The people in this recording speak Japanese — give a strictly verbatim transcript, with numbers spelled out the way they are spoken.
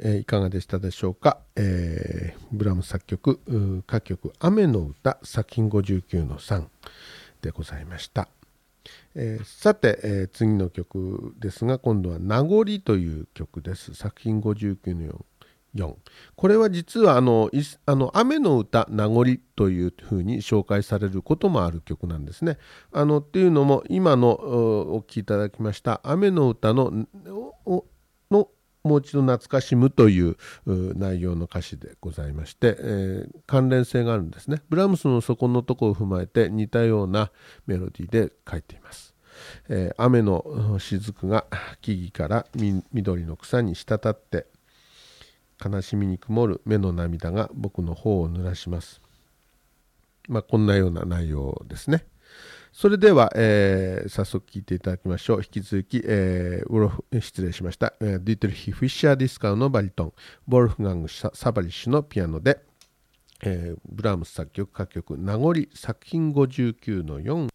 えー、いかがでしたでしょうか。えー、ブラームス作曲歌曲雨の歌作品ごじゅうきゅうのさんでございました。えー、さて、えー、次の曲ですが、今度は名残という曲です。作品ごじゅうきゅうのよん。これは実はあのあの雨の歌名残というふうに紹介されることもある曲なんですね。あのっていうのも今のお聴きいただきました雨の歌ののもう一度懐かしむという内容の歌詞でございまして、えー、関連性があるんですね。ブラームスのそこのところを踏まえて似たようなメロディーで書いています。えー、雨の雫が木々から緑の草に滴って悲しみに曇る目の涙が僕の方を濡らします。まあ、こんなような内容ですね。それでは、えー、早速聴いていただきましょう。引き続き、えー、ウロフ失礼しました、えー、ディートリヒ・フィッシャー・ディスカウのバリトン、ボルフガング・サバリッシュのピアノで、えー、ブラームス作曲歌曲名残作品ごじゅうきゅうのよん